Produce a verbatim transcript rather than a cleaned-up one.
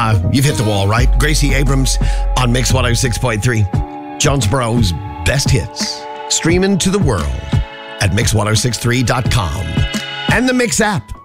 Uh, you've hit the wall, right? Gracie Abrams on Mix one oh six point three. Jonesboro's best hits. Streaming to the world at mix ten sixty-three dot com and the Mix app.